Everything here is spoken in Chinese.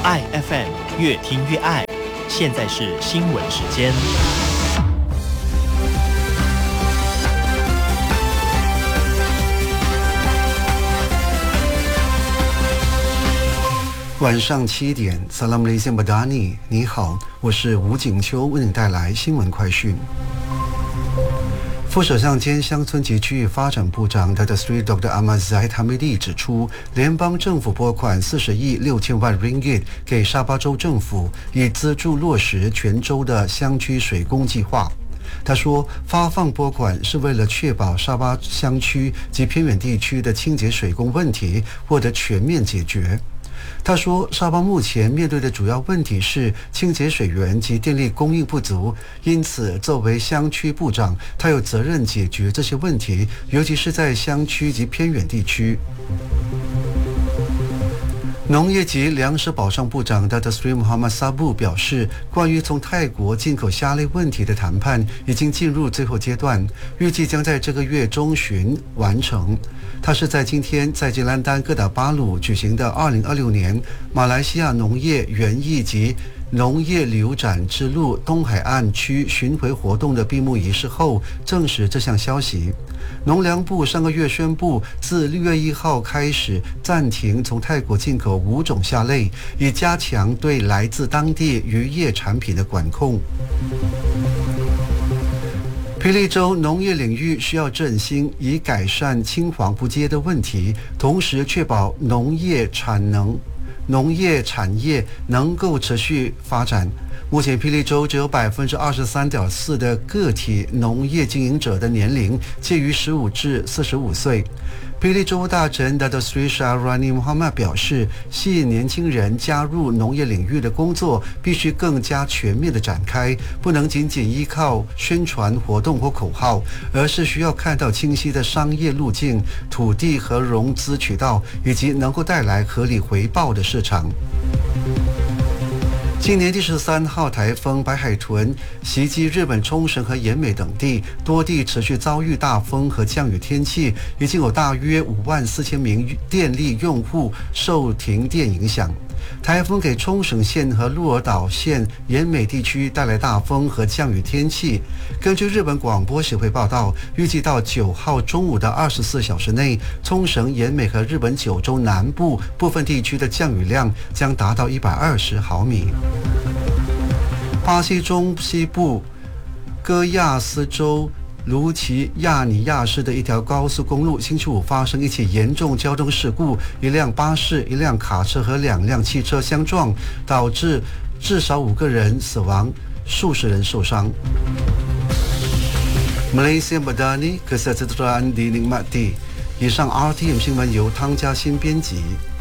爱 FM 越听越爱，现在是新闻时间。 晚上7点 Assalamualaikum Badani， 你好，我是吴景秋，为你带来新闻快讯。副首相兼乡村及区域发展部长 Dr. Sri Dr. Ahmad Zahid Hamidi 指出，联邦政府拨款40亿6千万 ringgit 给沙巴州政府，以资助落实全州的乡区水工计划。他说，发放拨款是为了确保沙巴乡区及偏远地区的清洁水工问题获得全面解决。他说，沙巴目前面对的主要问题是清洁水源及电力供应不足，因此作为乡区部长，他有责任解决这些问题，尤其是在乡区及偏远地区。农业及粮食保障部长 Dr. Sri Muhammad Sabu 表示，关于从泰国进口虾类问题的谈判已经进入最后阶段，预计将在这个月中旬完成。他是在今天在吉兰丹哥打巴鲁举行的2026年马来西亚农业园艺及农业旅游展之路东海岸区巡回活动的闭幕仪式后证实这项消息。农粮部上个月宣布，自6月1号开始暂停从泰国进口5种虾类，以加强对来自当地渔业产品的管控。霹雳州农业领域需要振兴，以改善青黄不接的问题，同时确保农业产业能够持续发展。目前霹雳州只有 23.4% 的个体农业经营者的年龄介于15至45岁。霹雳州大臣 Dr. Sri Shahrani Muhammad 表示，吸引年轻人加入农业领域的工作必须更加全面地展开，不能仅仅依靠宣传活动或口号，而是需要看到清晰的商业路径、土地和融资渠道，以及能够带来合理回报的市场。今年第13号台风白海豚袭击日本冲绳和奄美等地，多地持续遭遇大风和降雨天气，已经有大约54000名电力用户受停电影响。台风给冲绳县和鹿儿岛县奄美地区带来大风和降雨天气。根据日本广播协会报道，预计到9号中午的24小时内，冲绳、奄美和日本九州南部部分地区的降雨量将达到120毫米。巴西中西部戈亚斯州卢奇亚尼亚市的一条高速公路星期五发生一起严重交通事故，一辆巴士、一辆卡车和2辆汽车相撞，导致至少5个人死亡，数十人受伤。Malaysia Madani Kesejahteraan dinikmati。以上 RTM 新闻由汤家欣编辑。